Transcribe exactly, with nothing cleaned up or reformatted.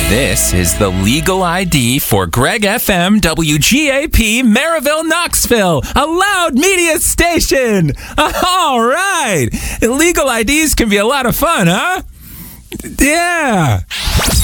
This is the legal I D for Greg F M W G A P Maryville, Knoxville, a loud media station. All right. Legal I Ds can be a lot of fun, huh? Yeah.